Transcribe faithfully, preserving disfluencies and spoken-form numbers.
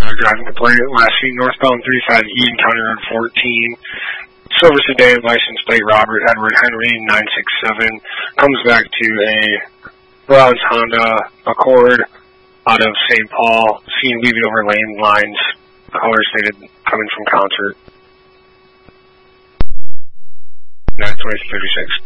Uh, driving complaint, last seen northbound thirty-five Eden County Road fourteen. Silver sedan, license plate Robert Edward Henry nine six seven. Comes back to a bronze Honda Accord out of Saint Paul. Seen leaving over lane lines. Color stated coming from concert. nine twenty thirty-six.